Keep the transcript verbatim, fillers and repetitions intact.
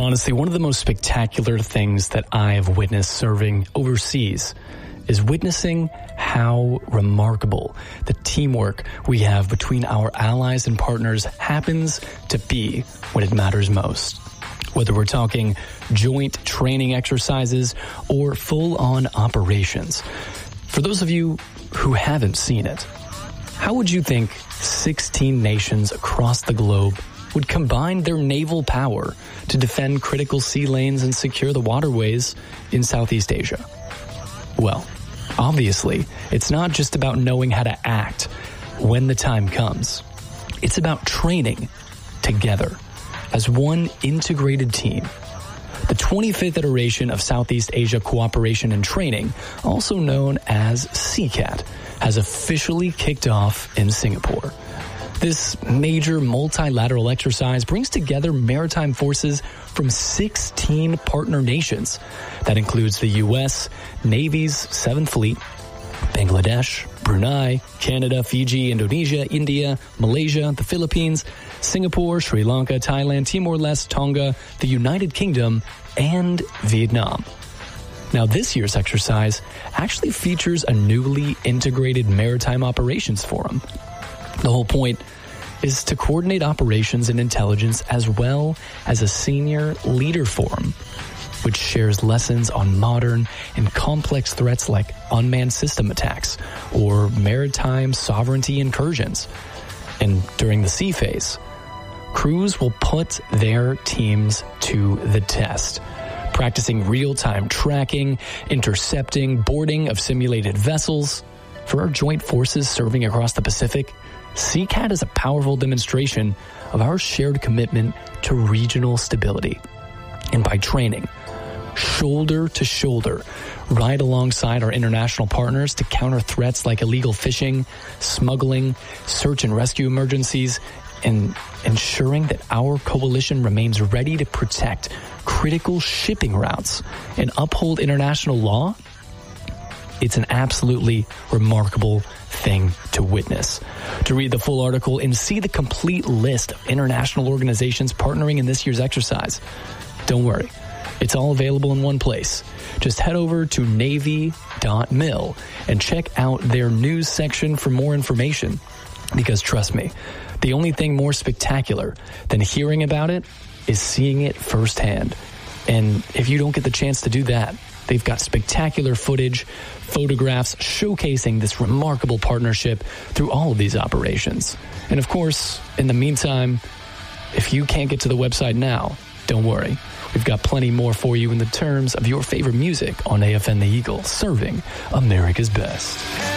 Honestly, one of the most spectacular things that I have witnessed serving overseas is witnessing how remarkable the teamwork we have between our allies and partners happens to be when it matters most. Whether we're talking joint training exercises or full-on operations. For those of you who haven't seen it, how would you think sixteen nations across the globe would combine their naval power to defend critical sea lanes and secure the waterways in Southeast Asia? Well, obviously, it's not just about knowing how to act when the time comes. It's about training together as one integrated team. The twenty-fifth iteration of Southeast Asia Cooperation and Training, also known as C CAT, has officially kicked off in Singapore. This major multilateral exercise brings together maritime forces from sixteen partner nations. That includes the U S, Navy's seventh Fleet, Bangladesh, Brunei, Canada, Fiji, Indonesia, India, Malaysia, the Philippines, Singapore, Sri Lanka, Thailand, Timor-Leste, Tonga, the United Kingdom, and Vietnam. Now, this year's exercise actually features a newly integrated maritime operations forum. The whole point is to coordinate operations and intelligence as well as a senior leader forum, which shares lessons on modern and complex threats like unmanned system attacks or maritime sovereignty incursions. And during the sea phase, crews will put their teams to the test, practicing real-time tracking, intercepting, boarding of simulated vessels. For our joint forces serving across the Pacific, C CAT is a powerful demonstration of our shared commitment to regional stability. And by training shoulder to shoulder, right alongside our international partners to counter threats like illegal fishing, smuggling, search and rescue emergencies, and ensuring that our coalition remains ready to protect critical shipping routes and uphold international law, it's an absolutely remarkable thing to witness. To read the full article and see the complete list of international organizations partnering in this year's exercise, don't worry, it's all available in one place. Just head over to Navy dot mil and check out their news section for more information. Because trust me, the only thing more spectacular than hearing about it is seeing it firsthand. And if you don't get the chance to do that, they've got spectacular footage, photographs showcasing this remarkable partnership through all of these operations. And of course, in the meantime, if you can't get to the website now, don't worry. We've got plenty more for you in the terms of your favorite music on A F N The Eagle, serving America's best.